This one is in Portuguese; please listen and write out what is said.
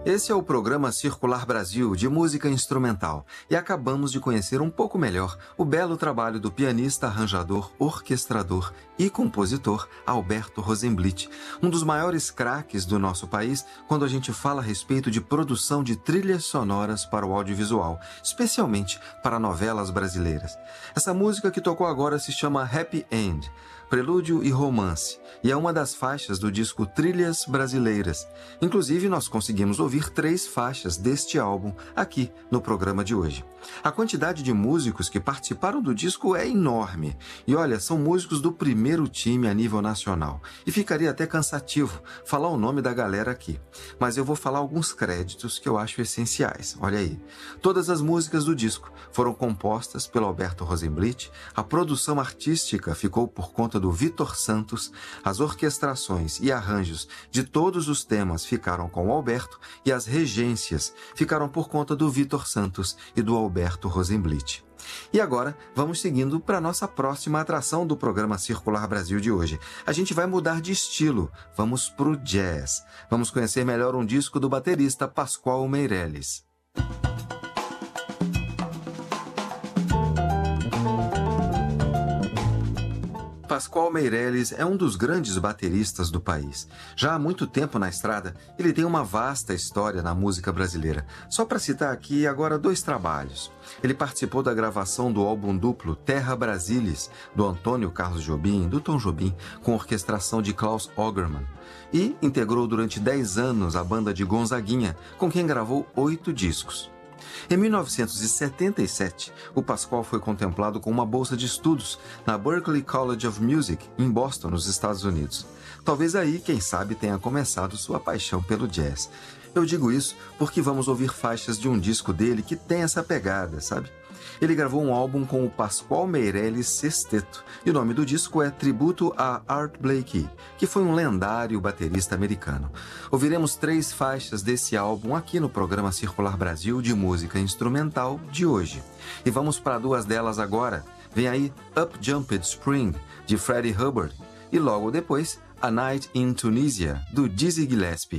Esse é o programa Circular Brasil de música instrumental e acabamos de conhecer um pouco melhor o belo trabalho do pianista, arranjador, orquestrador e compositor Alberto Rosenblit, um dos maiores craques do nosso país quando a gente fala a respeito de produção de trilhas sonoras para o audiovisual, especialmente para novelas brasileiras. Essa música que tocou agora se chama Happy End, Prelúdio e Romance, e é uma das faixas do disco Trilhas Brasileiras. Inclusive, nós conseguimos ouvir 3 faixas deste álbum aqui no programa de hoje. A quantidade de músicos que participaram do disco é enorme. E olha, são músicos do primeiro time a nível nacional. E ficaria até cansativo falar o nome da galera aqui. Mas eu vou falar alguns créditos que eu acho essenciais. Olha aí. Todas as músicas do disco foram compostas pelo Alberto Rosenblit. A produção artística ficou por conta do Vitor Santos. As orquestrações e arranjos de todos os temas ficaram com o Alberto e as regências ficaram por conta do Vitor Santos e do Alberto Rosenblit. E agora, vamos seguindo para a nossa próxima atração do programa Circular Brasil de hoje. A gente vai mudar de estilo, vamos pro jazz. Vamos conhecer melhor um disco do baterista Pascoal Meirelles. Pascoal Meirelles é um dos grandes bateristas do país. Já há muito tempo na estrada, ele tem uma vasta história na música brasileira. Só para citar aqui agora 2 trabalhos. Ele participou da gravação do álbum duplo Terra Brasilis, do Antônio Carlos Jobim, do Tom Jobim, com orquestração de Klaus Ogerman. E integrou durante 10 anos a banda de Gonzaguinha, com quem gravou 8 discos. Em 1977, o Pascoal foi contemplado com uma bolsa de estudos na Berklee College of Music, em Boston, nos Estados Unidos. Talvez aí, quem sabe, tenha começado sua paixão pelo jazz. Eu digo isso porque vamos ouvir faixas de um disco dele que tem essa pegada, sabe? Ele gravou um álbum com o Pascoal Meirelles Sexteto, e o nome do disco é Tributo a Art Blakey, que foi um lendário baterista americano. Ouviremos 3 faixas desse álbum aqui no programa Circular Brasil de música instrumental de hoje. E vamos para 2 delas agora. Vem aí Up Jumped Spring, de Freddie Hubbard, e logo depois A Night in Tunisia, do Dizzy Gillespie.